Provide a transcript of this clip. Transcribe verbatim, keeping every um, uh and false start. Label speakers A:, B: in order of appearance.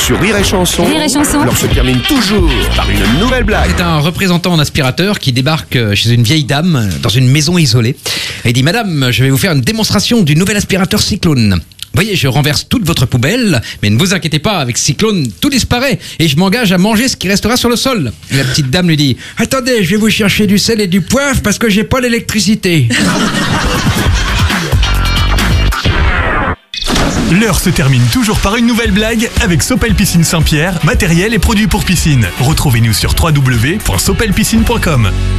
A: Sur Rire et Chanson,
B: Rire et Chanson.
A: l'heure se termine toujours par une nouvelle blague.
C: C'est un représentant en aspirateur qui débarque chez une vieille dame dans une maison isolée. Et il dit: Madame, je vais vous faire une démonstration du nouvel aspirateur Cyclone. Voyez, je renverse toute votre poubelle, mais ne vous inquiétez pas, avec Cyclone, tout disparaît et je m'engage à manger ce qui restera sur le sol. Et la petite dame lui dit: Attendez, je vais vous chercher du sel et du poivre parce que j'ai pas l'électricité.
D: L'heure se termine toujours par une nouvelle blague avec Sopel Piscine Saint-Pierre, matériel et produits pour piscine. Retrouvez-nous sur w w w point sopel piscine point com.